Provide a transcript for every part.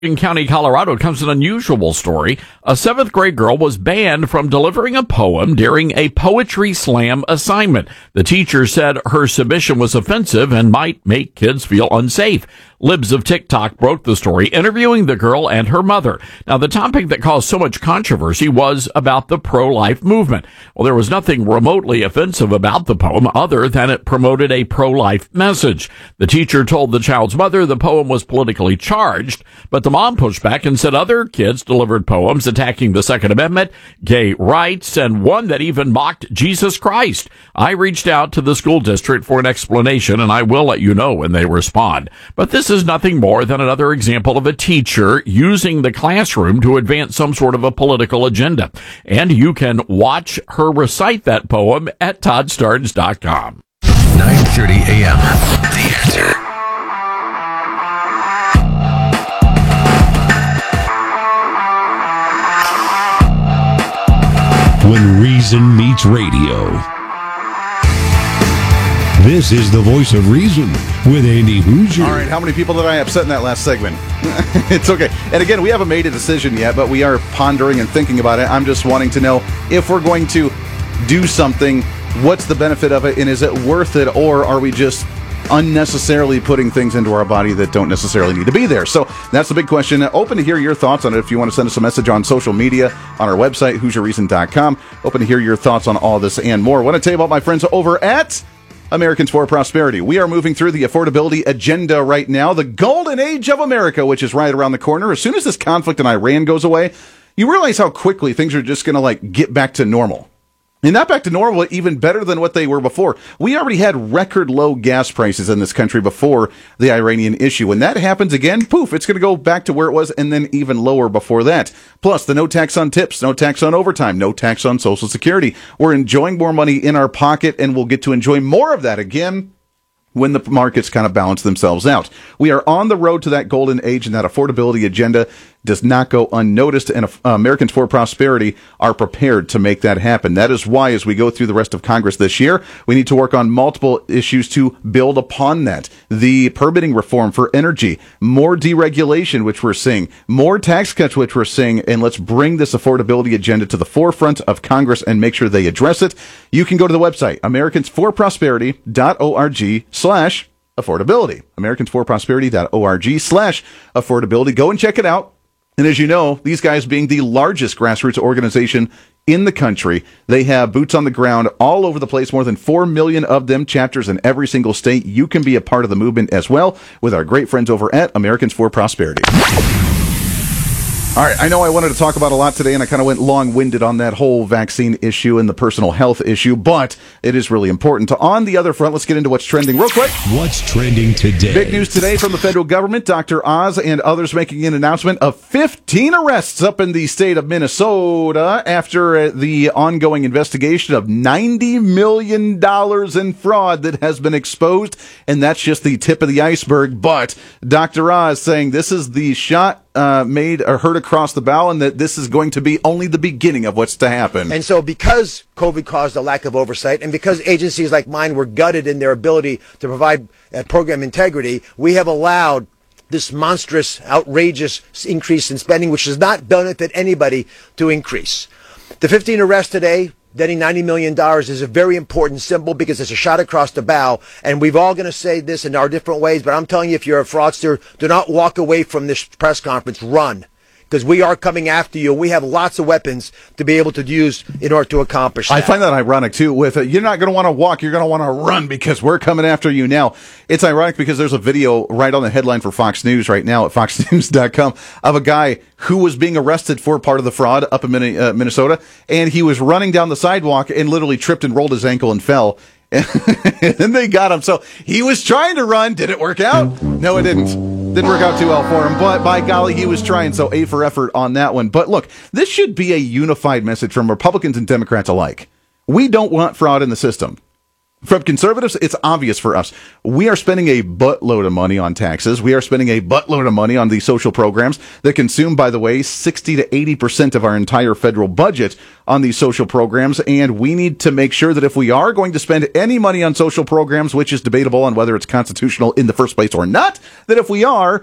In County, Colorado, comes an unusual story. A 7th grade girl was banned from delivering a poem during a poetry slam assignment. The teacher said her submission was offensive and might make kids feel unsafe. Libs of TikTok broke the story, interviewing the girl and her mother. Now, the topic that caused so much controversy was about the pro-life movement. Well, there was nothing remotely offensive about the poem other than it promoted a pro-life message. The teacher told the child's mother the poem was politically charged, but the mom pushed back and said other kids delivered poems attacking the Second Amendment, gay rights, and one that even mocked Jesus Christ. I reached out to the school district for an explanation, and I will let you know when they respond. But this is nothing more than another example of a teacher using the classroom to advance some sort of a political agenda. And you can watch her recite that poem at ToddStarnes.com. 9:30 a.m. The Answer. When reason meets radio. This is the voice of reason with Andy Hoosier. All right, how many people did I upset in that last segment? It's okay. And again, we haven't made a decision yet, but we are pondering and thinking about it. I'm just wanting to know if we're going to do something, what's the benefit of it, and is it worth it, or are we just unnecessarily putting things into our body that don't necessarily need to be there? So that's the big question. Open to hear your thoughts on it. If you want to send us a message on social media, on our website, HoosierReason.com. Open to hear your thoughts on all this and more. I want to tell you about my friends over at Americans for Prosperity. We are moving through the affordability agenda right now, the golden age of America, which is right around the corner. As soon as this conflict in Iran goes away, you realize how quickly things are just going to get back to normal. And not back to normal, even better than what they were before. We already had record low gas prices in this country before the Iranian issue. When that happens again, poof, it's going to go back to where it was and then even lower before that. Plus, the no tax on tips, no tax on overtime, no tax on Social Security. We're enjoying more money in our pocket, and we'll get to enjoy more of that again when the markets kind of balance themselves out. We are on the road to that golden age, and that affordability agenda does not go unnoticed, and Americans for Prosperity are prepared to make that happen. That is why, as we go through the rest of Congress this year, we need to work on multiple issues to build upon that. The permitting reform for energy, more deregulation, which we're seeing, more tax cuts, which we're seeing, and let's bring this affordability agenda to the forefront of Congress and make sure they address it. You can go to the website, americansforprosperity.org/affordability. americansforprosperity.org/affordability. Go and check it out. And as you know, these guys being the largest grassroots organization in the country, they have boots on the ground all over the place, more than 4 million of them, chapters in every single state. You can be a part of the movement as well with our great friends over at Americans for Prosperity. All right, I know I wanted to talk about a lot today, and I kind of went long-winded on that whole vaccine issue and the personal health issue, but it is really important. On the other front, let's get into what's trending real quick. What's trending today? Big news today from the federal government. Dr. Oz and others making an announcement of 15 arrests up in the state of Minnesota after the ongoing investigation of $90 million in fraud that has been exposed, and that's just the tip of the iceberg. But Dr. Oz saying this is the shot made or heard across the bow, and that this is going to be only the beginning of what's to happen. And so because COVID caused a lack of oversight, and because agencies like mine were gutted in their ability to provide program integrity, we have allowed this monstrous, outrageous increase in spending, which does not benefit anybody, to increase. The 15 arrests today, netting $90 million, is a very important symbol because it's a shot across the bow. And we've all going to say this in our different ways, but I'm telling you, if you're a fraudster, do not walk away from this press conference. Run. Because we are coming after you, and we have lots of weapons to be able to use in order to accomplish that. I find that ironic, too, with you're not going to want to walk, you're going to want to run because we're coming after you now. It's ironic because there's a video right on the headline for Fox News right now at foxnews.com of a guy who was being arrested for part of the fraud up in Minnesota, and he was running down the sidewalk and literally tripped and rolled his ankle and fell. And then they got him. So he was trying to run. Did it work out? No, it didn't. Didn't work out too well for him, but by golly, he was trying, so A for effort on that one. But look, this should be a unified message from Republicans and Democrats alike. We don't want fraud in the system. From conservatives, it's obvious for us. We are spending a buttload of money on taxes. We are spending a buttload of money on these social programs that consume, by the way, 60 to 80% of our entire federal budget on these social programs. And we need to make sure that if we are going to spend any money on social programs, which is debatable on whether it's constitutional in the first place or not, that if we are,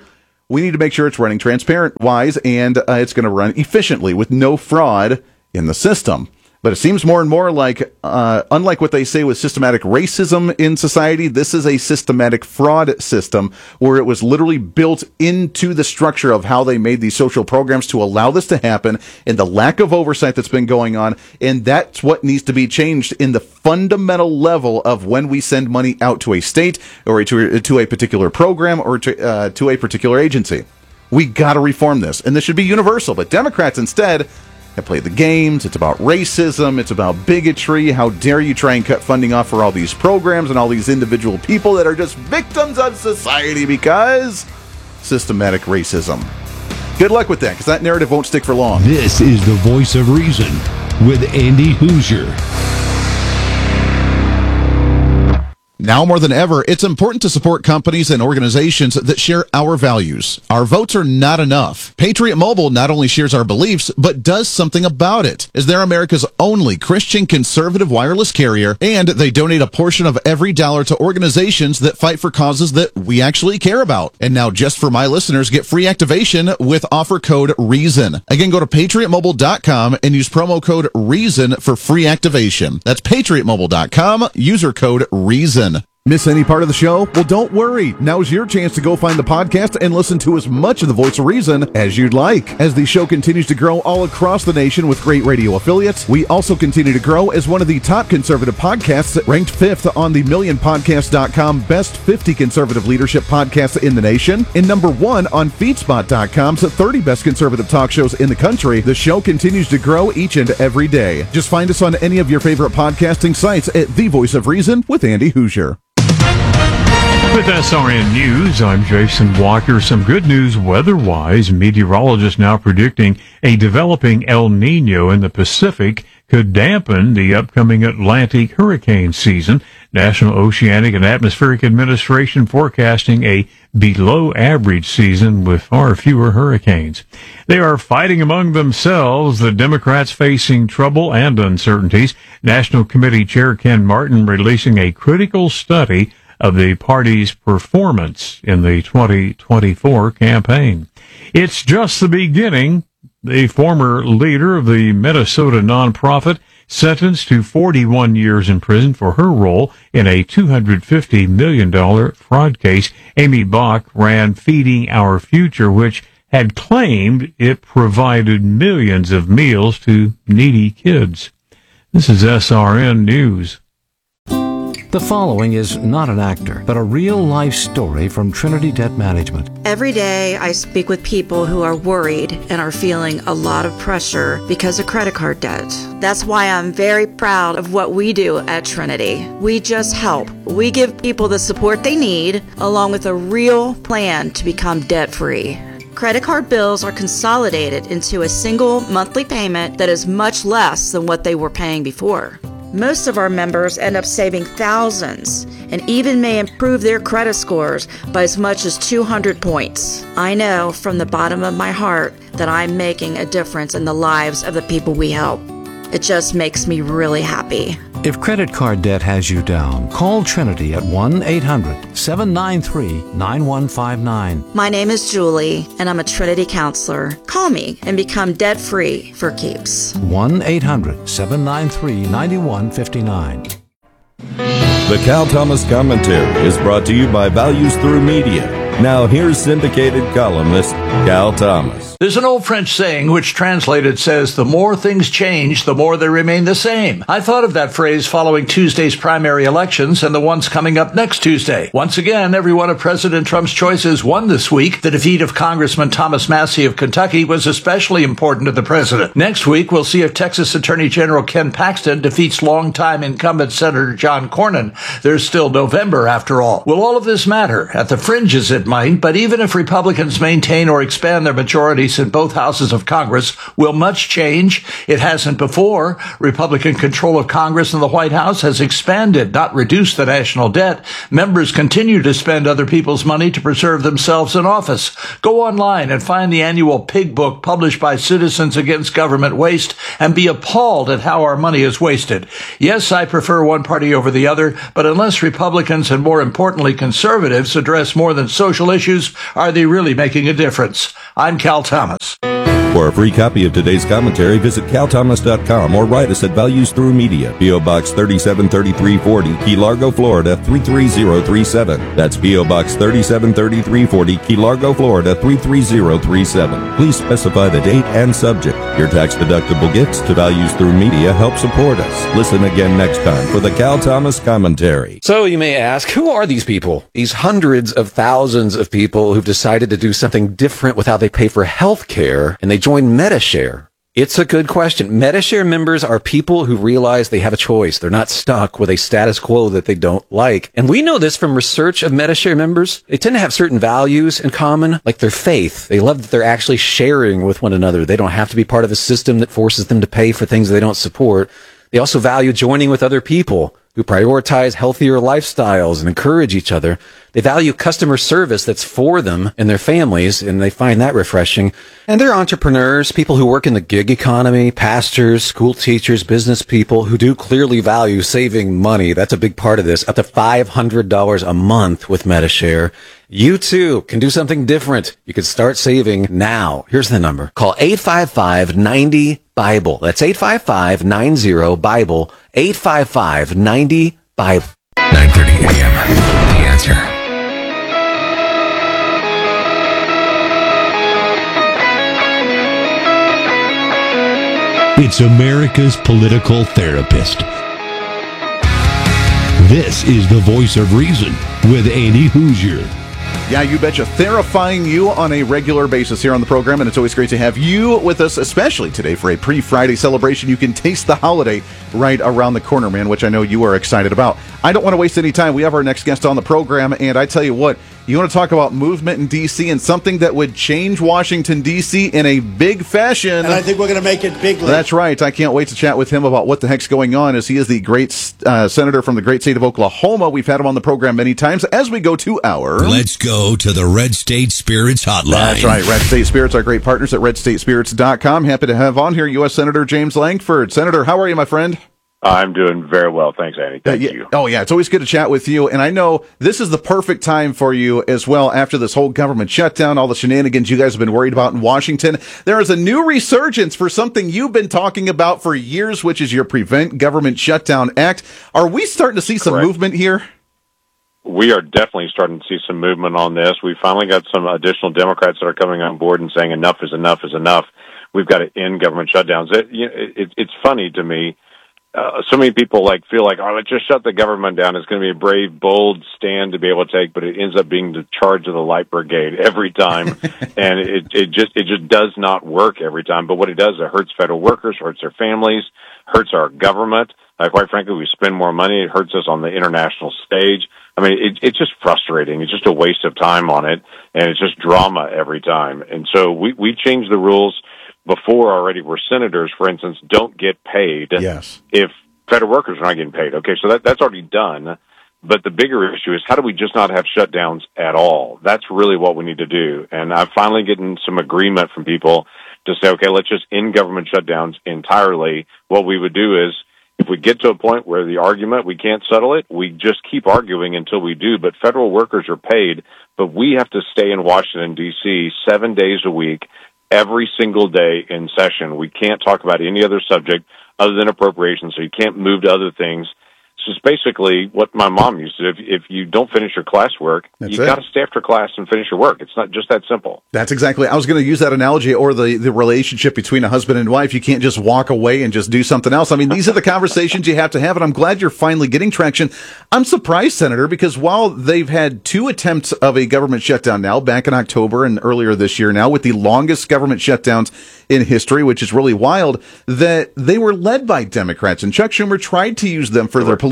we need to make sure it's running transparent-wise and it's going to run efficiently with no fraud in the system. But it seems more and more like, unlike what they say with systematic racism in society, this is a systematic fraud system where it was literally built into the structure of how they made these social programs to allow this to happen, and the lack of oversight that's been going on. And that's what needs to be changed in the fundamental level of when we send money out to a state or to a particular program or to a particular agency. We got to reform this, and this should be universal. But Democrats instead have played the games. It's about racism. It's about bigotry. How dare you try and cut funding off for all these programs and all these individual people that are just victims of society because systematic racism. Good luck with that, because that narrative won't stick for long. This is the Voice of Reason with Andy Hoosier. Now more than ever, it's important to support companies and organizations that share our values. Our votes are not enough. Patriot Mobile not only shares our beliefs, but does something about it, as they're America's only Christian conservative wireless carrier, and they donate a portion of every dollar to organizations that fight for causes that we actually care about. And now, just for my listeners, get free activation with offer code REASON. Again, go to patriotmobile.com and use promo code REASON for free activation. That's patriotmobile.com, user code REASON. Miss any part of the show? Well, don't worry. Now's your chance to go find the podcast and listen to as much of the Voice of Reason as you'd like. As the show continues to grow all across the nation with great radio affiliates, we also continue to grow as one of the top conservative podcasts, ranked 5th on the MillionPodcast.com Best 50 Conservative Leadership Podcasts in the nation, and number 1 on FeedSpot.com's 30 Best Conservative Talk Shows in the country. The show continues to grow each and every day. Just find us on any of your favorite podcasting sites at The Voice of Reason with Andy Hoosier. With SRN News, I'm Jason Walker. Some good news weather-wise. Meteorologists now predicting a developing El Nino in the Pacific could dampen the upcoming Atlantic hurricane season. National Oceanic and Atmospheric Administration forecasting a below-average season with far fewer hurricanes. They are fighting among themselves, the Democrats facing trouble and uncertainties. National Committee Chair Ken Martin releasing a critical study of the party's performance in the 2024 campaign. It's just the beginning. The former leader of the Minnesota nonprofit sentenced to 41 years in prison for her role in a $250 million fraud case. Amy Bach ran Feeding Our Future, which had claimed it provided millions of meals to needy kids. This is SRN News. The following is not an actor, but a real-life story from Trinity Debt Management. Every day I speak with people who are worried and are feeling a lot of pressure because of credit card debt. That's why I'm very proud of what we do at Trinity. We just help. We give people the support they need, along with a real plan to become debt-free. Credit card bills are consolidated into a single monthly payment that is much less than what they were paying before. Most of our members end up saving thousands and even may improve their credit scores by as much as 200 points. I know from the bottom of my heart that I'm making a difference in the lives of the people we help. It just makes me really happy. If credit card debt has you down, call Trinity at 1-800-793-9159. My name is Julie, and I'm a Trinity counselor. Call me and become debt-free for keeps. 1-800-793-9159. The Cal Thomas Commentary is brought to you by Values Through Media. Now here's syndicated columnist Cal Thomas. There's an old French saying which translated says, the more things change, the more they remain the same. I thought of that phrase following Tuesday's primary elections and the ones coming up next Tuesday. Once again, every one of President Trump's choices won this week. The defeat of Congressman Thomas Massie of Kentucky was especially important to the president. Next week, we'll see if Texas Attorney General Ken Paxton defeats longtime incumbent Senator John Cornyn. There's still November, after all. Will all of this matter? At the fringes, it might, but even if Republicans maintain or or expand their majorities in both houses of Congress. Will much change? It hasn't before. Republican control of Congress and the White House has expanded, not reduced the national debt. Members continue to spend other people's money to preserve themselves in office. Go online and find the annual Pig Book published by Citizens Against Government Waste and be appalled at how our money is wasted. Yes, I prefer one party over the other, but unless Republicans and more importantly conservatives address more than social issues, are they really making a difference? I'm Cal Thomas. For a free copy of today's commentary, visit calthomas.com or write us at Values Through Media, P.O. Box 373340, Key Largo, Florida 33037. That's P.O. Box 373340, Key Largo, Florida 33037. Please specify the date and subject. Your tax-deductible gifts to Values Through Media help support us. Listen again next time for the Cal Thomas Commentary. So you may ask, who are these people? These hundreds of thousands of people who've decided to do something different with how they pay for health care, and they join Medi-Share. It's a good question. Medi-Share members are people who realize they have a choice. They're not stuck with a status quo that they don't like. And we know this from research of Medi-Share members. They tend to have certain values in common, like their faith. They love that they're actually sharing with one another. They don't have to be part of a system that forces them to pay for things they don't support. They also value joining with other people who prioritize healthier lifestyles and encourage each other. They value customer service that's for them and their families, and they find that refreshing. And they're entrepreneurs, people who work in the gig economy, pastors, school teachers, business people who do clearly value saving money. That's a big part of this, up to $500 a month with Medi-Share. You too can do something different. You can start saving now. Here's the number. Call 855-90-BIBLE. That's 855-90-BIBLE. 855-90-BIBLE. 9:30 a.m. The Answer. It's America's political therapist. This is the voice of reason with Andy Hoosier. Yeah, you betcha. Therifying you on a regular basis here on the program, and it's always great to have you with us, especially today for a pre-Friday celebration. You can taste the holiday right around the corner, man, which I know you are excited about. I don't want to waste any time. We have our next guest on the program, and I tell you what, you want to talk about movement in D.C. and something that would change Washington, D.C. in a big fashion. And I think we're going to make it big. That's right. I can't wait to chat with him about what the heck's going on, as he is the great senator from the great state of Oklahoma. We've had him on the program many times. As we go to our... Let's go to the Red State Spirits Hotline. That's right. Red State Spirits, our great partners at redstatespirits.com. Happy to have on here U.S. Senator James Lankford. Senator, how are you, my friend? I'm doing very well. Thanks, Andy. Thank you. Oh, yeah. It's always good to chat with you. And I know this is the perfect time for you as well after this whole government shutdown, all the shenanigans you guys have been worried about in Washington. There is a new resurgence for something you've been talking about for years, which is your Prevent Government Shutdown Act. Are we starting to see some movement here? We are definitely starting to see some movement on this. We finally got some additional Democrats that are coming on board and saying enough is enough is enough. We've got to end government shutdowns. It's funny to me. So many people feel like, oh, let's just shut the government down. It's going to be a brave, bold stand to be able to take, but it ends up being the charge of the light brigade every time, and it just does not work every time. But what it does, it hurts federal workers, hurts their families, hurts our government. Quite frankly, we spend more money. It hurts us on the international stage. I mean, it's just frustrating. It's just a waste of time on it, and it's just drama every time. And so we changed the rules before already, where senators, for instance, don't get paid if federal workers are not getting paid. Okay, so that's already done. But the bigger issue is, how do we just not have shutdowns at all? That's really what we need to do. And I've finally gotten some agreement from people to say, okay, let's just end government shutdowns entirely. What we would do is, if we get to a point where the argument, we can't settle it, we just keep arguing until we do. But federal workers are paid, but we have to stay in Washington, D.C. 7 days a week, every single day in session. We can't talk about any other subject other than appropriations, so you can't move to other things. So it's basically what my mom used to do. If you don't finish your classwork, you've got to stay after class and finish your work. It's not just that simple. That's exactly. I was going to use that analogy, or the relationship between a husband and wife. You can't just walk away and just do something else. I mean, these are the conversations you have to have, and I'm glad you're finally getting traction. I'm surprised, Senator, because while they've had 2 attempts of a government shutdown now, back in October and earlier this year now, with the longest government shutdowns in history, which is really wild, that they were led by Democrats, and Chuck Schumer tried to use them for their political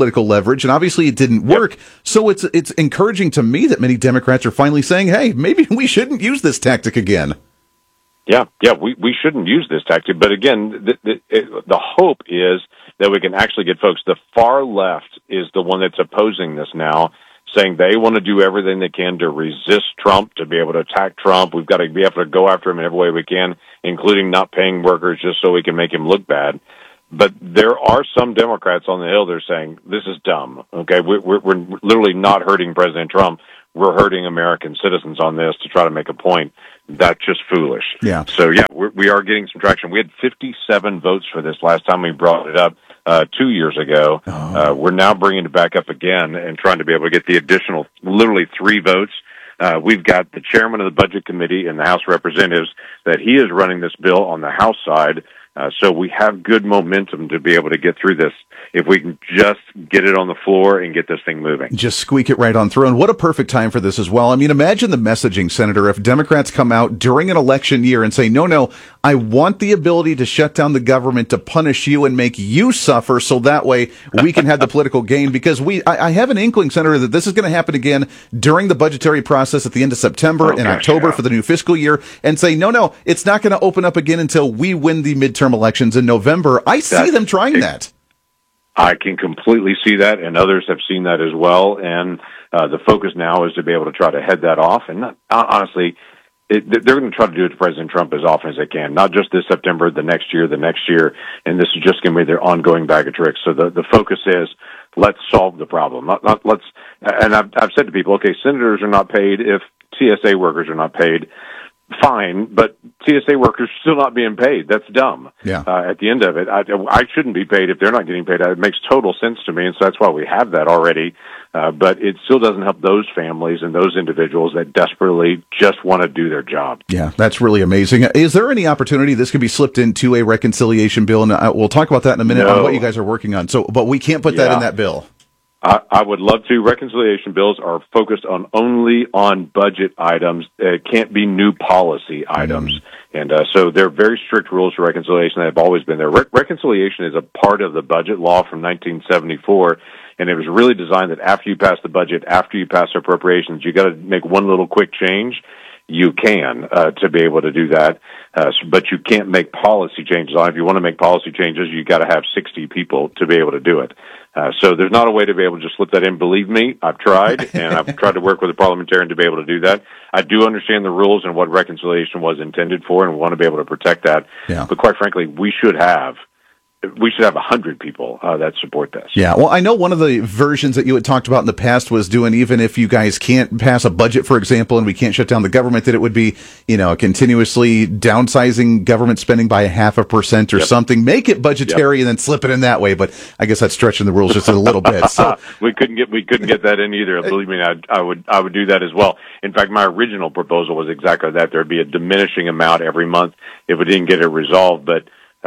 political leverage, and obviously it didn't work. So it's encouraging to me that many Democrats are finally saying, hey, maybe we shouldn't use this tactic again. Yeah, we shouldn't use this tactic. But again, the hope is that we can actually get folks. The far left is the one that's opposing this now, saying they want to do everything they can to resist Trump, to be able to attack Trump. We've got to be able to go after him in every way we can, including not paying workers just so we can make him look bad. But there are some Democrats on the Hill that are saying, this is dumb. Okay, we're literally not hurting President Trump. We're hurting American citizens on this to try to make a point. That's just foolish. Yeah. So, yeah, we are getting some traction. We had 57 votes for this last time we brought it up 2 years ago. We're now bringing it back up again and trying to be able to get the additional, literally 3 votes. We've got the chairman of the Budget Committee in the House of Representatives that he is running this bill on the House side. So we have good momentum to be able to get through this if we can just get it on the floor and get this thing moving. Just squeak it right on through. And what a perfect time for this as well. I mean, imagine the messaging, Senator, if Democrats come out during an election year and say, no, I want the ability to shut down the government to punish you and make you suffer so that way we can have the political gain. Because I have an inkling, Senator, that this is going to happen again during the budgetary process at the end of September and October for the new fiscal year, and say, no, it's not going to open up again until we win the midterm elections in November. I see them trying that. I can completely see that, and others have seen that as well. And the focus now is to be able to try to head that off. And honestly, they're going to try to do it to President Trump as often as they can, not just this September, the next year. And this is just going to be their ongoing bag of tricks. So the focus is, let's solve the problem. Let's. And I've said to people, okay, senators are not paid if TSA workers are not paid. Fine, but TSA workers still not being paid. That's dumb. Yeah. At the end of it, I shouldn't be paid if they're not getting paid. It makes total sense to me, and so that's why we have that already. But it still doesn't help those families and those individuals that desperately just want to do their job. Yeah, that's really amazing. Is there any opportunity this could be slipped into a reconciliation bill? And we'll talk about that in a minute on what you guys are working on. So, but we can't put that in that bill. I would love to. Reconciliation bills are focused only on budget items. It can't be new policy items. And so there are very strict rules for reconciliation that have always been there. Reconciliation is a part of the budget law from 1974, and it was really designed that after you pass the budget, after you pass appropriations, you got to make one little quick change. You can to be able to do that, but you can't make policy changes on it. If you want to make policy changes, you got to have 60 people to be able to do it. So there's not a way to be able to just slip that in. Believe me, I've tried, and I've tried to work with a parliamentarian to be able to do that. I do understand the rules and what reconciliation was intended for, and we want to be able to protect that. Yeah. But quite frankly, we should have 100 people that support this. Yeah, well, I know one of the versions that you had talked about in the past was doing, even if you guys can't pass a budget, for example, and we can't shut down the government, that it would be, continuously downsizing government spending by 0.5% or something. Make it budgetary and then slip it in that way. But I guess that's stretching the rules just a little bit. So we couldn't get that in either. Believe me, I would do that as well. In fact, my original proposal was exactly that. There'd be a diminishing amount every month if we didn't get it resolved, but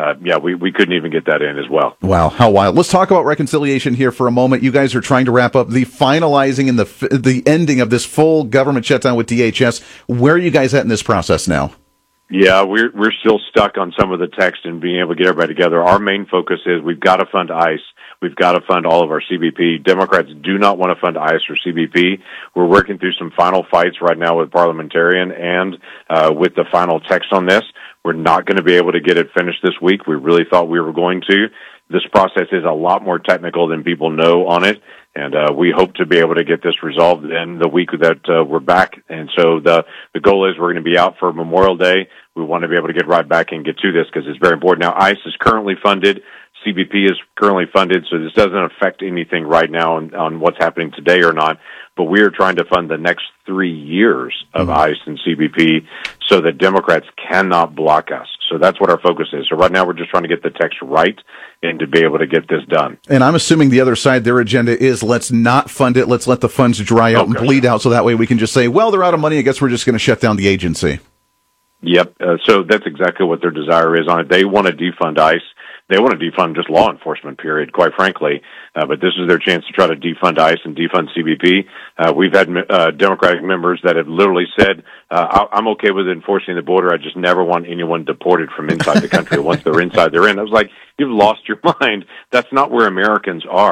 we couldn't even get that in as well. Wow, how wild. Let's talk about reconciliation here for a moment. You guys are trying to wrap up the finalizing and the ending of this full government shutdown with DHS. Where are you guys at in this process now? Yeah, we're still stuck on some of the text and being able to get everybody together. Our main focus is we've got to fund ICE. We've got to fund all of our CBP. Democrats do not want to fund ICE or CBP. We're working through some final fights right now with parliamentarian and with the final text on this. We're not going to be able to get it finished this week. We really thought we were going to. This process is a lot more technical than people know on it, and we hope to be able to get this resolved in the week that we're back. And so the goal is we're going to be out for Memorial Day. We want to be able to get right back and get to this because it's very important. Now, ICE is currently funded. CBP is currently funded, so this doesn't affect anything right now on what's happening today or not. But we are trying to fund the next 3 years of ICE and CBP so that Democrats cannot block us. So that's what our focus is. So right now we're just trying to get the text right and to be able to get this done. And I'm assuming the other side, their agenda is let's not fund it. Let's let the funds dry out and bleed out so that way we can just say, well, they're out of money. I guess we're just going to shut down the agency. Yep. So that's exactly what their desire is on it. They want to defund ICE. They want to defund just law enforcement, period, quite frankly. But this is their chance to try to defund ICE and defund CBP. We've had Democratic members that have literally said, I'm okay with enforcing the border. I just never want anyone deported from inside the country. Once they're inside, they're in. I was like, you've lost your mind. That's not where Americans are.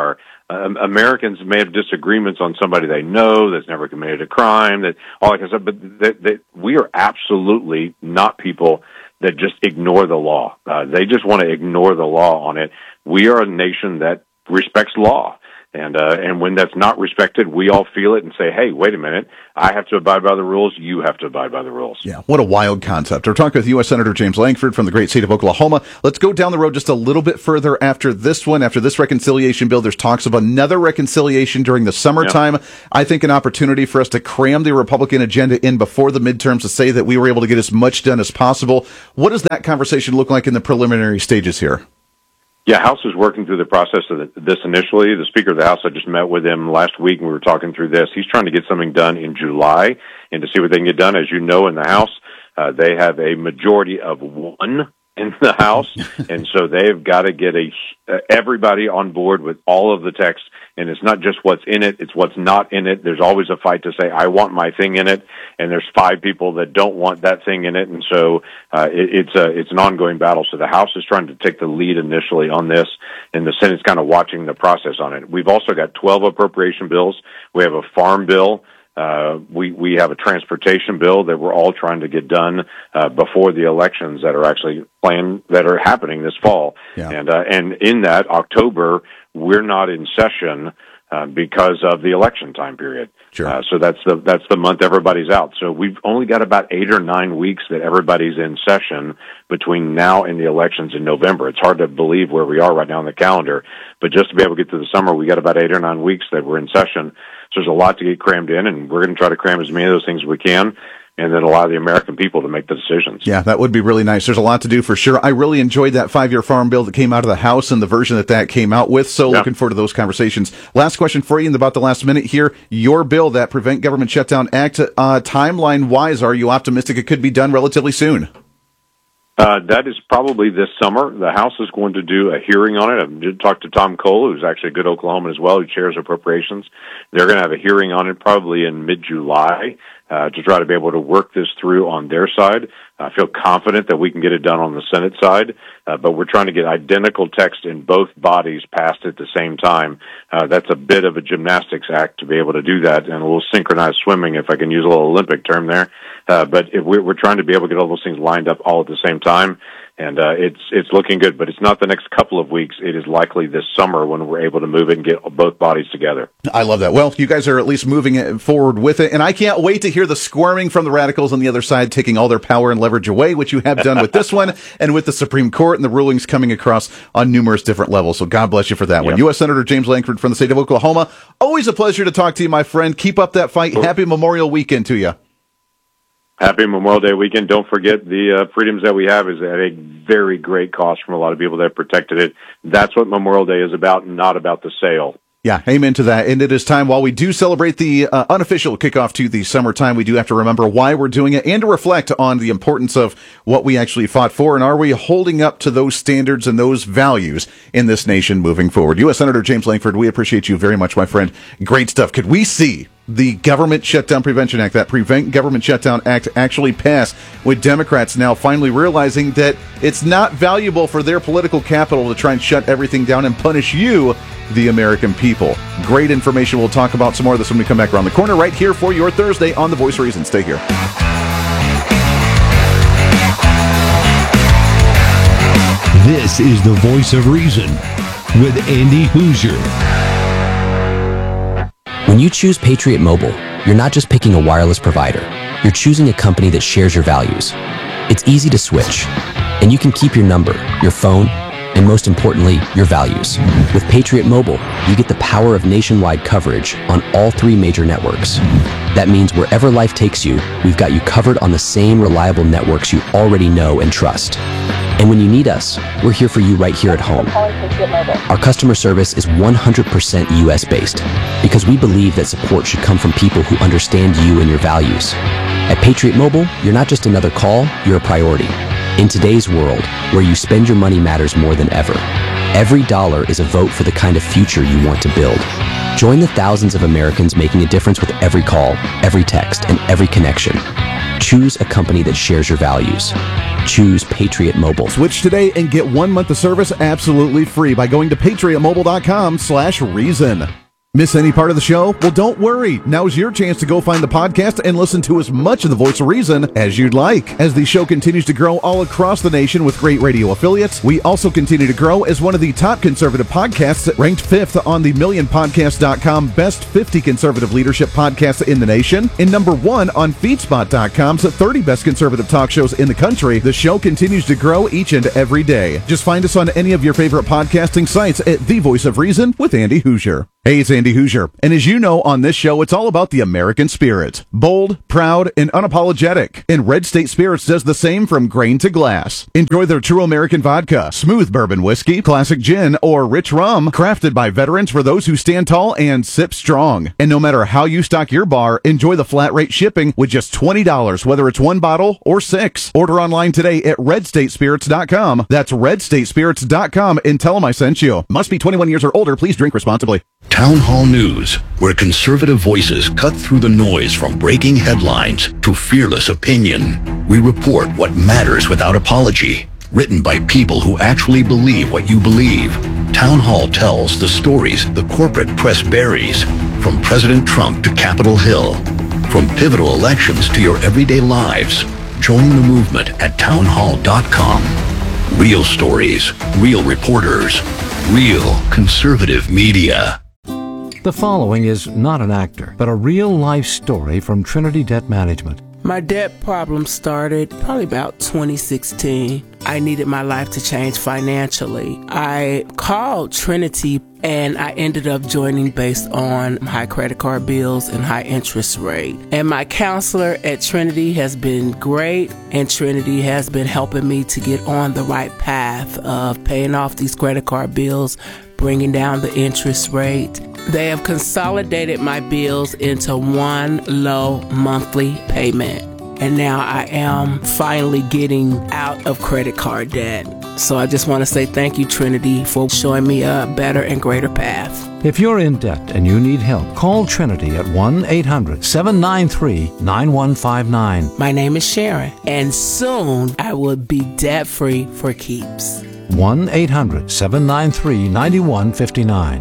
Americans may have disagreements on somebody they know that's never committed a crime, that all that kind of stuff, but that we are absolutely not people that just ignore the law. They just want to ignore the law on it. We are a nation that respects law. And when that's not respected, we all feel it and say, hey, wait a minute, I have to abide by the rules, you have to abide by the rules. Yeah, what a wild concept. We're talking with U.S. Senator James Lankford from the great state of Oklahoma. Let's go down the road just a little bit further after this one. After this reconciliation bill, there's talks of another reconciliation during the summertime. Yep. I think an opportunity for us to cram the Republican agenda in before the midterms to say that we were able to get as much done as possible. What does that conversation look like in the preliminary stages here? Yeah, House is working through the process of this initially. The Speaker of the House, I just met with him last week and we were talking through this. He's trying to get something done in July and to see what they can get done. As you know, in the House, they have a majority of one in the House, and so they've got to get everybody on board with all of the text. And it's not just what's in it, it's what's not in it. There's always a fight to say, I want my thing in it, and there's 5 people that don't want that thing in it. And so it's an ongoing battle. So the House is trying to take the lead initially on this, and the Senate's kind of watching the process on it. We've also got 12 appropriation bills. We have a farm bill. We have a transportation bill that we're all trying to get done before the elections that are actually planned, that are happening this fall. Yeah. And in that October, we're not in session because of the election time period. Sure. So that's the month everybody's out. So we've only got about 8 or 9 weeks that everybody's in session between now and the elections in November. It's hard to believe where we are right now on the calendar, but just to be able to get to the summer, we got about 8 or 9 weeks that we're in session. So there's a lot to get crammed in, and we're going to try to cram as many of those things as we can, and then allow the American people to make the decisions. Yeah, that would be really nice. There's a lot to do for sure. I really enjoyed that 5-year farm bill that came out of the House and the version that came out with, so looking forward to those conversations. Last question for you in about the last minute here. Your bill, that Prevent Government Shutdown Act, timeline-wise, are you optimistic it could be done relatively soon? That is probably this summer. The House is going to do a hearing on it. I did talk to Tom Cole, who's actually a good Oklahoman as well, who chairs appropriations. They're going to have a hearing on it probably in mid-July to try to be able to work this through on their side. I feel confident that we can get it done on the Senate side, but we're trying to get identical text in both bodies passed at the same time. That's a bit of a gymnastics act to be able to do that, and a little synchronized swimming, if I can use a little Olympic term there. But if we're trying to be able to get all those things lined up all at the same time, and it's looking good, but it's not the next couple of weeks. It is likely this summer when we're able to move it and get both bodies together. I love that. Well, you guys are at least moving it forward with it, and I can't wait to hear the squirming from the radicals on the other side, taking all their power and leverage away, which you have done with this one and with the Supreme Court and the rulings coming across on numerous different levels. So God bless you for that one. U.S. Senator James Lankford from the state of Oklahoma. Always a pleasure to talk to you, my friend. Keep up that fight. Happy Memorial Weekend to you. Happy Memorial Day weekend. Don't forget the freedoms that we have is at a very great cost from a lot of people that have protected it. That's what Memorial Day is about, not about the sale. Yeah, amen to that. And it is time, while we do celebrate the unofficial kickoff to the summertime, we do have to remember why we're doing it and to reflect on the importance of what we actually fought for, and are we holding up to those standards and those values in this nation moving forward. U.S. Senator James Lankford, we appreciate you very much, my friend. Great stuff. Could we see the Government Shutdown Prevention Act, that Prevent Government Shutdown Act, actually pass, with Democrats now finally realizing that it's not valuable for their political capital to try and shut everything down and punish you, the American people. Great information. We'll talk about some more of this when we come back around the corner right here for your Thursday on The Voice of Reason. Stay here. This is The Voice of Reason with Andy Hoosier. When you choose Patriot Mobile, you're not just picking a wireless provider. You're choosing a company that shares your values. It's easy to switch, and you can keep your number, your phone, and most importantly, your values. With Patriot Mobile, you get the power of nationwide coverage on all 3 major networks. That means wherever life takes you, we've got you covered on the same reliable networks you already know and trust. And when you need us, we're here for you right here at home. Our customer service is 100% US-based because we believe that support should come from people who understand you and your values. At Patriot Mobile, you're not just another call, you're a priority. In today's world, where you spend your money matters more than ever, every dollar is a vote for the kind of future you want to build. Join the thousands of Americans making a difference with every call, every text, and every connection. Choose a company that shares your values. choose Patriot Mobile. Switch today and get 1 month of service absolutely free by going to patriotmobile.com/reason. Miss any part of the show? Well, don't worry. Now's your chance to go find the podcast and listen to as much of the Voice of Reason as you'd like. As the show continues to grow all across the nation with great radio affiliates, we also continue to grow as one of the top conservative podcasts, ranked 5th on the MillionPodcast.com Best 50 Conservative Leadership Podcasts in the nation, and number 1 on FeedSpot.com's 30 Best Conservative Talk Shows in the country. The show continues to grow each and every day. Just find us on any of your favorite podcasting sites at The Voice of Reason with Andy Hoosier. Hey, it's Andy Hoosier, and as you know, on this show, it's all about the American spirit. Bold, proud, and unapologetic. And Red State Spirits does the same from grain to glass. Enjoy their true American vodka, smooth bourbon whiskey, classic gin, or rich rum, crafted by veterans for those who stand tall and sip strong. And no matter how you stock your bar, enjoy the flat rate shipping with just $20, whether it's 1 bottle or 6. Order online today at redstatespirits.com. That's redstatespirits.com, and tell them I sent you. Must be 21 years or older. Please drink responsibly. Town Hall News, where conservative voices cut through the noise from breaking headlines to fearless opinion. We report what matters without apology. Written by people who actually believe what you believe. Town Hall tells the stories the corporate press buries, from President Trump to Capitol Hill, from pivotal elections to your everyday lives. Join the movement at townhall.com. Real stories, real reporters, real conservative media. The following is not an actor, but a real-life story from Trinity Debt Management. My debt problem started probably about 2016. I needed my life to change financially. I called Trinity and I ended up joining based on high credit card bills and high interest rate. And my counselor at Trinity has been great, and Trinity has been helping me to get on the right path of paying off these credit card bills, bringing down the interest rate. They have consolidated my bills into one low monthly payment. And now I am finally getting out of credit card debt. So I just want to say thank you, Trinity, for showing me a better and greater path. If you're in debt and you need help, call Trinity at 1-800-793-9159. My name is Sharon, and soon I will be debt-free for keeps. 1-800-793-9159.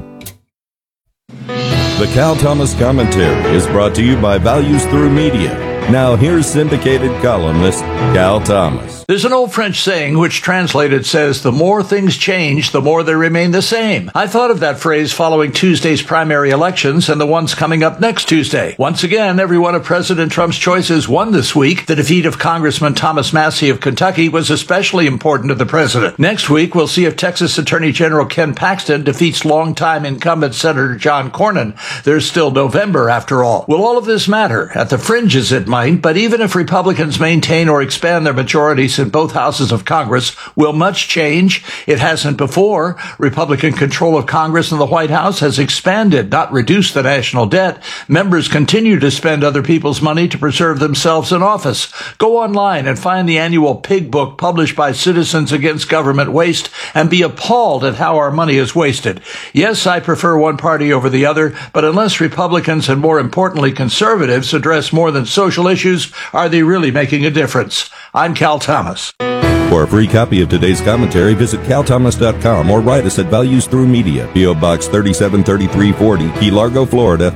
The Cal Thomas Commentary is brought to you by Values Through Media. Now here's syndicated columnist Cal Thomas. There's an old French saying which translated says, the more things change, the more they remain the same. I thought of that phrase following Tuesday's primary elections and the ones coming up next Tuesday. Once again, every one of President Trump's choices won this week. The defeat of Congressman Thomas Massie of Kentucky was especially important to the president. Next week, we'll see if Texas Attorney General Ken Paxton defeats longtime incumbent Senator John Cornyn. There's still November, after all. Will all of this matter? At the fringes, it might, but even if Republicans maintain or expand their majorities in both houses of Congress, will much change? It hasn't before. Republican control of Congress and the White House has expanded, not reduced the national debt. Members continue to spend other people's money to preserve themselves in office. Go online and find the annual Pig Book published by Citizens Against Government Waste and be appalled at how our money is wasted. Yes, I prefer one party over the other, but unless Republicans and more importantly conservatives address more than social issues, are they really making a difference? I'm Cal Thomas. For a free copy of today's commentary, visit calthomas.com or write us at Values Through Media, P.O. Box 373340, Key Largo, Florida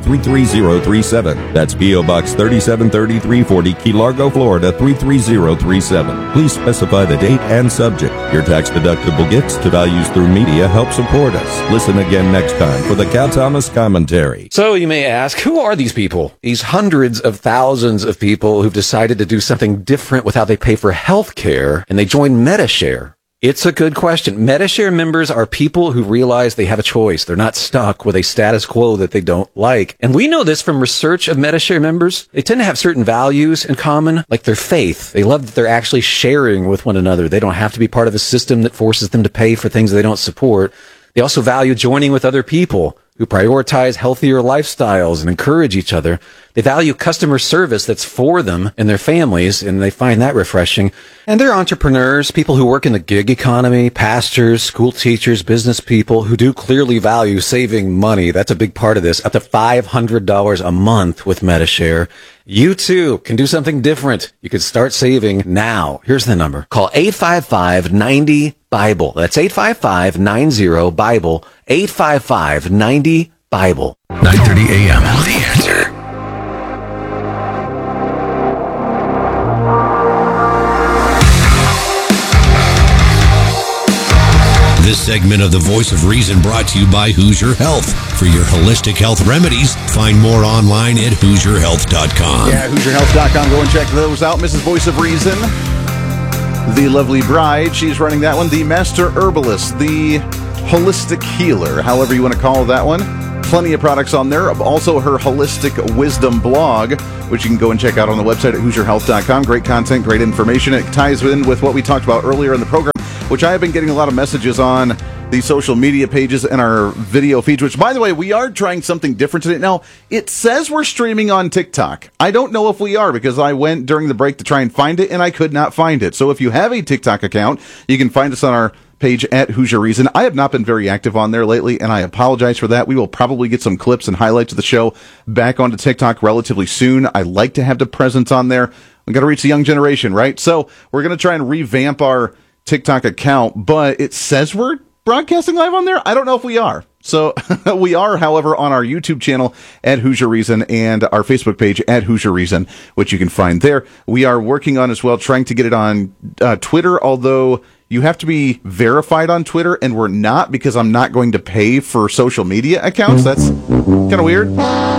33037. That's P.O. Box 373340, Key Largo, Florida 33037. Please specify the date and subject. Your tax-deductible gifts to Values Through Media help support us. Listen again next time for the Cal Thomas Commentary. So you may ask, who are these people? These hundreds of thousands of people who've decided to do something different with how they pay for health care, and they join Medi-Share. It's a good question. Medi-Share members are people who realize they have a choice. They're not stuck with a status quo that they don't like. And we know this from research of Medi-Share members. They tend to have certain values in common, like their faith. They love that they're actually sharing with one another. They don't have to be part of a system that forces them to pay for things they don't support. They also value joining with other people who who prioritize healthier lifestyles and encourage each other. They value customer service that's for them and their families, and they find that refreshing. And they're entrepreneurs, people who work in the gig economy, pastors, school teachers, business people who do clearly value saving money. That's a big part of this. Up to $500 a month with Medi-Share. You too can do something different. You can start saving now. Here's the number. Call 855-90-BIBLE. That's 855-90-BIBLE. 855-90-BIBLE. 9:30 a.m. The Answer. This segment of The Voice of Reason brought to you by Hoosier Health. For your holistic health remedies, find more online at HoosierHealth.com. Yeah, HoosierHealth.com. Go and check those out. Mrs. Voice of Reason, the lovely bride, she's running that one. The Master Herbalist, the Holistic Healer, however you want to call that one. Plenty of products on there. Also her Holistic Wisdom blog, which you can go and check out on the website at HoosierHealth.com. Great content, great information. It ties in with what we talked about earlier in the program, which I have been getting a lot of messages on the social media pages and our video feeds, which, by the way, we are trying something different today. Now, it says we're streaming on TikTok. I don't know if we are, because I went during the break to try and find it, and I could not find it. So if you have a TikTok account, you can find us on our page at Hoosier Reason. I have not been very active on there lately, and I apologize for that. We will probably get some clips and highlights of the show back onto TikTok relatively soon. I like to have the presence on there. We've got to reach the young generation, right? So we're going to try and revamp our TikTok account, but it says we're broadcasting live on there. I don't know if we are. So we are, however, on our YouTube channel at Hoosier Reason and our Facebook page at Hoosier Reason, which you can find there. We are working on as well, trying to get it on Twitter, although you have to be verified on Twitter, and we're not, because I'm not going to pay for social media accounts. That's kind of weird.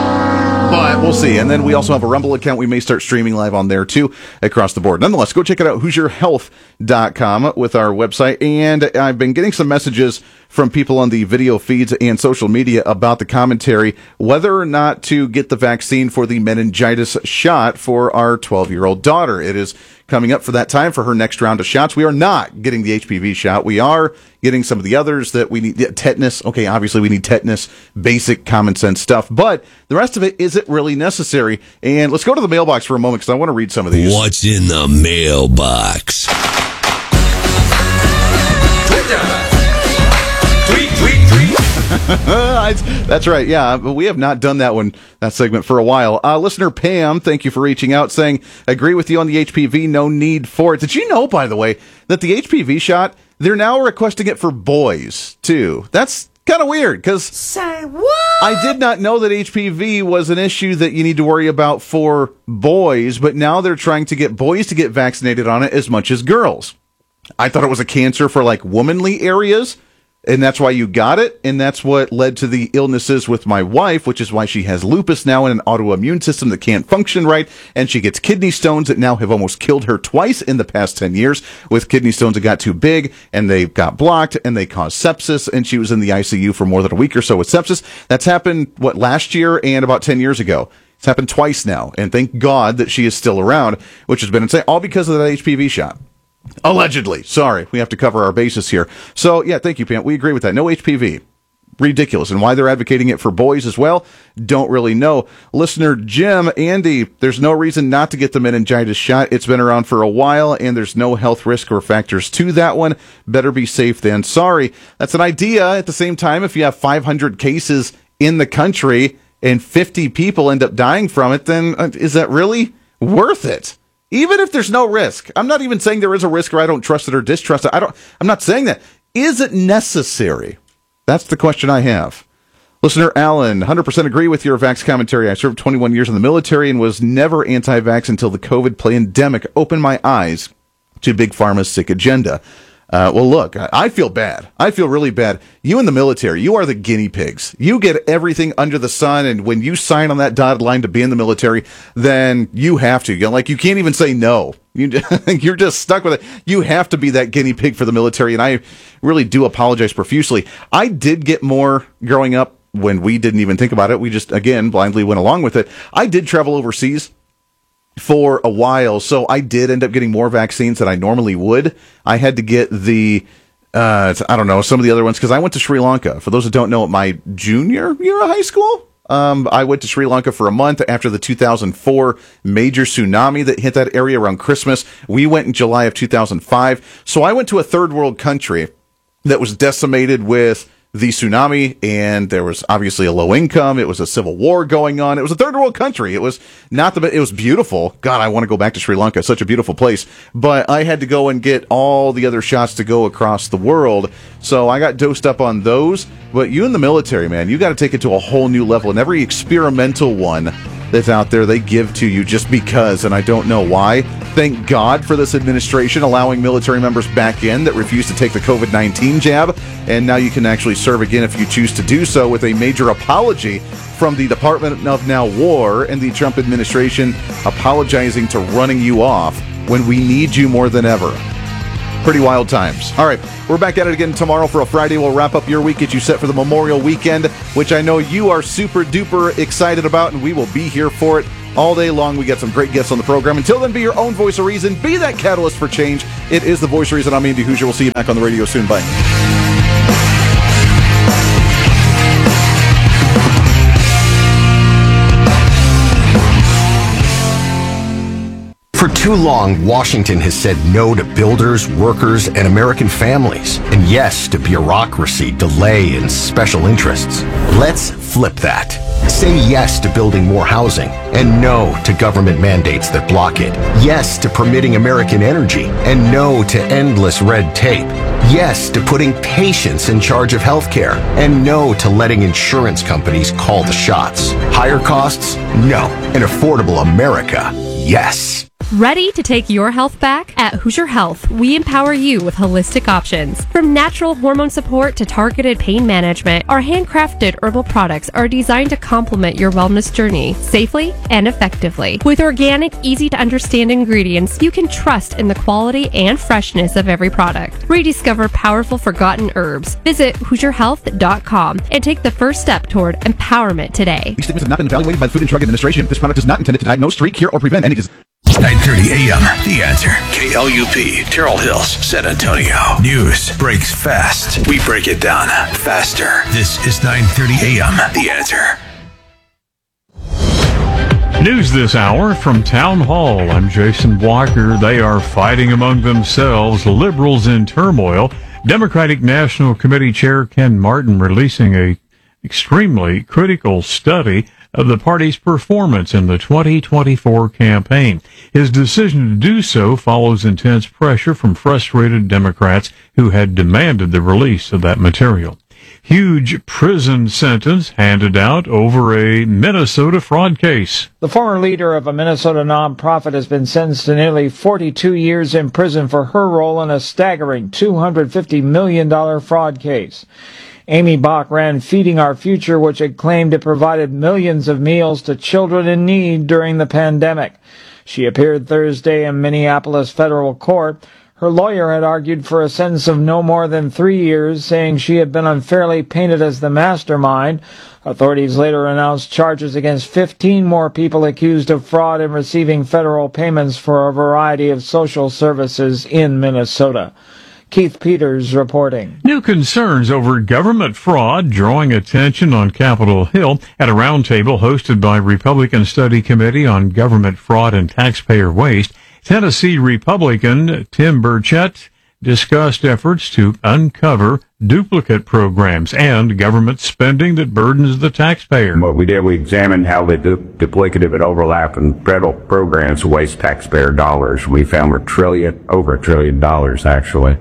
But we'll see. And then we also have a Rumble account. We may start streaming live on there, too, across the board. Nonetheless, go check it out, HoosierHealth.com, with our website. And I've been getting some messages from people on the video feeds and social media about the commentary, whether or not to get the vaccine for the meningitis shot for our 12-year-old daughter. It is coming up for that time for her next round of shots. We are not getting the HPV shot. We are getting some of the others that we need. Tetanus. Okay, obviously we need tetanus, basic common sense stuff. But the rest of it, is it really necessary? And let's go to the mailbox for a moment, because I want to read some of these. What's in the mailbox? That's right. Yeah, but we have not done that segment for a while. Listener Pam, thank you for reaching out, saying, agree with you on the HPV, no need for it. Did you know, by the way, that the HPV shot, they're now requesting it for boys, too? That's kind of weird, because say what? I did not know that HPV was an issue that you need to worry about for boys, but now they're trying to get boys to get vaccinated on it as much as girls. I thought it was a cancer for, like, womanly areas, and that's why you got it, and that's what led to the illnesses with my wife, which is why she has lupus now and an autoimmune system that can't function right, and she gets kidney stones that now have almost killed her twice in the past 10 years. With kidney stones that got too big, and they got blocked, and they caused sepsis, and she was in the ICU for more than a week or so with sepsis. That's happened, last year and about 10 years ago. It's happened twice now, and thank God that she is still around, which has been insane, all because of that HPV shot. Allegedly. Sorry, we have to cover our bases here. So, yeah, thank you, Pam. We agree with that. No HPV. Ridiculous. And why they're advocating it for boys as well, don't really know. Listener Jim, Andy, there's no reason not to get the meningitis shot. It's been around for a while, and there's no health risk or factors to that one. Better be safe than sorry. That's an idea. At the same time, if you have 500 cases in the country and 50 people end up dying from it, then is that really worth it? Even if there's no risk. I'm not even saying there is a risk or I don't trust it or distrust it. I'm not saying that. Is it necessary? That's the question I have. Listener Alan, 100% agree with your vax commentary. I served 21 years in the military and was never anti-vax until the COVID pandemic opened my eyes to Big Pharma's sick agenda. Well, look, I feel bad. I feel really bad. You in the military, you are the guinea pigs. You get everything under the sun, and when you sign on that dotted line to be in the military, then you have to. You can't even say no. You're just stuck with it. You have to be that guinea pig for the military, and I really do apologize profusely. I did get more growing up when we didn't even think about it. We just, again, blindly went along with it. I did travel overseas for a while, so I did end up getting more vaccines than I normally would. I had to get the I don't know, some of the other ones, because I went to Sri Lanka. For those that don't know, my junior year of high school, I went to Sri Lanka for a month after the 2004 major tsunami that hit that area around Christmas. We went in July of 2005. So I went to a third world country that was decimated with the tsunami, and there was obviously a low income. It was a civil war going on. It was a third world country. It was it was beautiful. God, I want to go back to Sri Lanka. Such a beautiful place. But I had to go and get all the other shots to go across the world. So I got dosed up on those. But you in the military, man, you got to take it to a whole new level. And every experimental one that's out there, they give to you just because, and I don't know why. Thank God for this administration allowing military members back in that refused to take the COVID-19 jab, and now you can actually serve again if you choose to do so, with a major apology from the Department of War and the Trump administration apologizing to running you off when we need you more than ever. Pretty wild times. All right, we're back at it again tomorrow for a Friday. We'll wrap up your week, get you set for the Memorial Weekend, which I know you are super duper excited about, and we will be here for it all day long. We got some great guests on the program. Until then, be your own voice of reason. Be that catalyst for change. It is the Voice of Reason. I'm Andy Hoosier. We'll see you back on the radio soon. Bye. For too long, Washington has said no to builders, workers, and American families, and yes to bureaucracy, delay, and special interests. Let's flip that. Say yes to building more housing, and no to government mandates that block it. Yes to permitting American energy, and no to endless red tape. Yes to putting patients in charge of healthcare, and no to letting insurance companies call the shots. Higher costs? No. An affordable America? Yes. Ready to take your health back? At Hoosier Health, we empower you with holistic options. From natural hormone support to targeted pain management, our handcrafted herbal products are designed to complement your wellness journey safely and effectively. With organic, easy-to-understand ingredients, you can trust in the quality and freshness of every product. Rediscover powerful forgotten herbs. Visit HoosierHealth.com and take the first step toward empowerment today. These statements have not been evaluated by the Food and Drug Administration. This product is not intended to diagnose, treat, cure, or prevent any disease. 9:30 a.m. The Answer. KLUP, Terrell Hills, San Antonio. News breaks fast. We break it down faster. This is 9:30 a.m. The Answer. News this hour from Town Hall. I'm Jason Walker. They are fighting among themselves, liberals in turmoil. Democratic National Committee Chair Ken Martin releasing a extremely critical study of the party's performance in the 2024 campaign. His decision to do so follows intense pressure from frustrated Democrats who had demanded the release of that material. Huge prison sentence handed out over a Minnesota fraud case. The former leader of a Minnesota nonprofit has been sentenced to nearly 42 years in prison for her role in a staggering $250 million fraud case. Amy Bach ran Feeding Our Future, which had claimed it provided millions of meals to children in need during the pandemic. She appeared Thursday in Minneapolis federal court. Her lawyer had argued for a sentence of no more than 3 years, saying she had been unfairly painted as the mastermind. Authorities later announced charges against 15 more people accused of fraud and receiving federal payments for a variety of social services in Minnesota. Keith Peters reporting. New concerns over government fraud drawing attention on Capitol Hill at a roundtable hosted by Republican Study Committee on Government Fraud and Taxpayer Waste. Tennessee Republican Tim Burchett discussed efforts to uncover duplicate programs and government spending that burdens the taxpayer. What we did, we examined how the duplicative and overlapping federal programs waste taxpayer dollars. We found over $1 trillion actually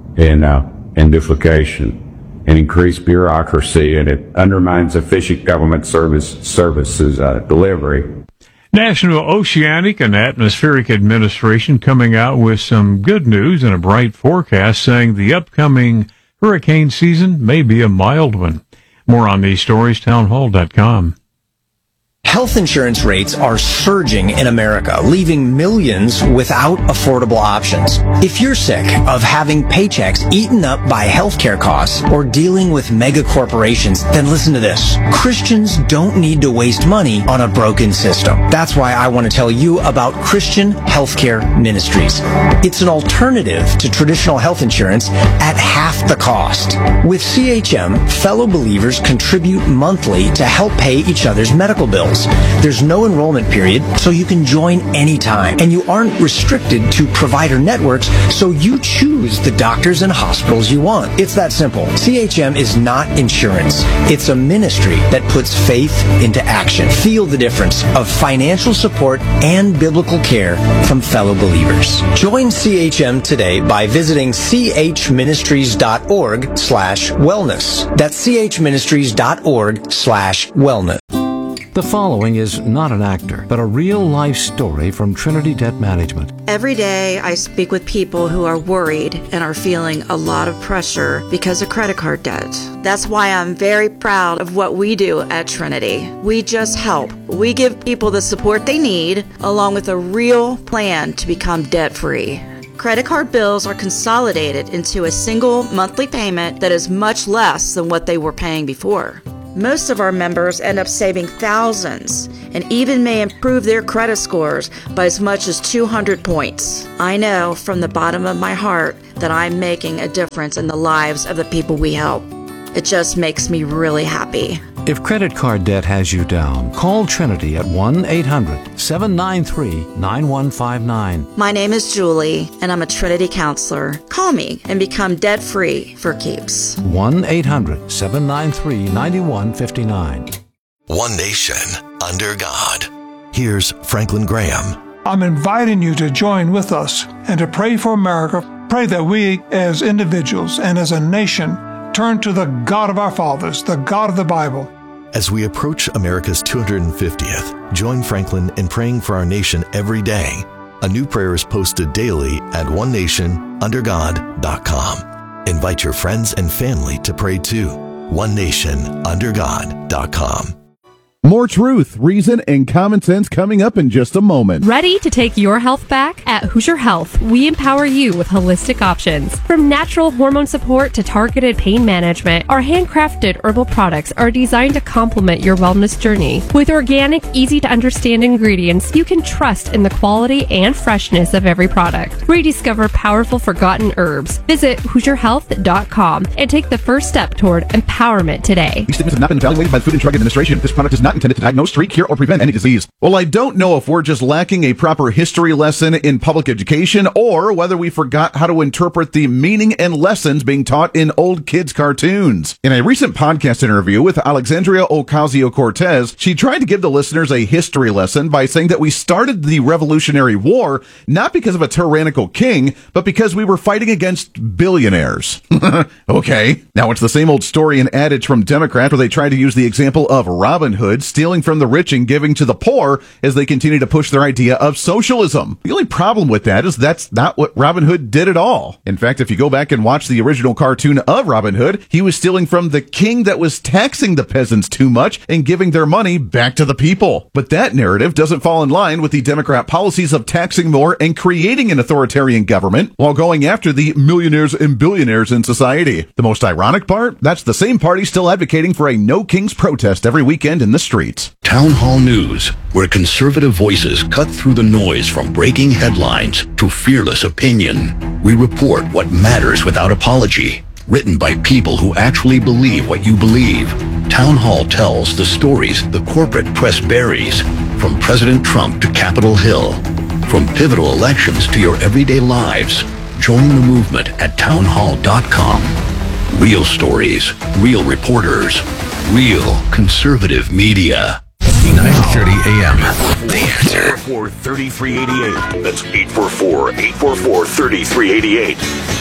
in duplication and increased bureaucracy, and it undermines efficient government services delivery. National Oceanic and Atmospheric Administration coming out with some good news and a bright forecast saying the upcoming hurricane season may be a mild one. More on these stories, townhall.com. Health insurance rates are surging in America, leaving millions without affordable options. If you're sick of having paychecks eaten up by healthcare costs or dealing with mega corporations, then listen to this. Christians don't need to waste money on a broken system. That's why I want to tell you about Christian Healthcare Ministries. It's an alternative to traditional health insurance at half the cost. With CHM, fellow believers contribute monthly to help pay each other's medical bills. There's no enrollment period, so you can join anytime. And you aren't restricted to provider networks, so you choose the doctors and hospitals you want. It's that simple. CHM is not insurance. It's a ministry that puts faith into action. Feel the difference of financial support and biblical care from fellow believers. Join CHM today by visiting chministries.org/wellness. That's chministries.org/wellness. The following is not an actor, but a real-life story from Trinity Debt Management. Every day I speak with people who are worried and are feeling a lot of pressure because of credit card debt. That's why I'm very proud of what we do at Trinity. We just help. We give people the support they need, along with a real plan to become debt-free. Credit card bills are consolidated into a single monthly payment that is much less than what they were paying before. Most of our members end up saving thousands and even may improve their credit scores by as much as 200 points. I know from the bottom of my heart that I'm making a difference in the lives of the people we help. It just makes me really happy. If credit card debt has you down, call Trinity at 1-800-793-9159. My name is Julie, and I'm a Trinity counselor. Call me and become debt-free for keeps. 1-800-793-9159. One nation under God. Here's Franklin Graham. I'm inviting you to join with us and to pray for America. Pray that we as individuals and as a nation turn to the God of our fathers, the God of the Bible. As we approach America's 250th, join Franklin in praying for our nation every day. A new prayer is posted daily at onenationundergod.com. Invite your friends and family to pray too. onenationundergod.com. More truth, reason, and common sense coming up in just a moment. Ready to take your health back? At Hoosier Health, we empower you with holistic options. From natural hormone support to targeted pain management, our handcrafted herbal products are designed to complement your wellness journey. With organic, easy-to-understand ingredients, you can trust in the quality and freshness of every product. Rediscover powerful forgotten herbs. Visit HoosierHealth.com and take the first step toward empowerment today. These statements have not been evaluated by the Food and Drug Administration. This product is not intended to diagnose, treat, cure, or prevent any disease. Well, I don't know if we're just lacking a proper history lesson in public education or whether we forgot how to interpret the meaning and lessons being taught in old kids' cartoons. In a recent podcast interview with Alexandria Ocasio-Cortez, she tried to give the listeners a history lesson by saying that we started the Revolutionary War not because of a tyrannical king, but because we were fighting against billionaires. Okay. Now, it's the same old story and adage from Democrats where they try to use the example of Robin Hood stealing from the rich and giving to the poor as they continue to push their idea of socialism. The only problem with that is that's not what Robin Hood did at all. In fact, if you go back and watch the original cartoon of Robin Hood, he was stealing from the king that was taxing the peasants too much and giving their money back to the people. But that narrative doesn't fall in line with the Democrat policies of taxing more and creating an authoritarian government while going after the millionaires and billionaires in society. The most ironic part? That's the same party still advocating for a No Kings protest every weekend in the streets. Town Hall News, where conservative voices cut through the noise from breaking headlines to fearless opinion. We report what matters without apology. Written by people who actually believe what you believe. Town Hall tells the stories the corporate press buries, from President Trump to Capitol Hill. From pivotal elections to your everyday lives. Join the movement at townhall.com. Real stories, real reporters, real conservative media. 9:30 a.m. The Answer. 844-3388. That's 844-844-3388.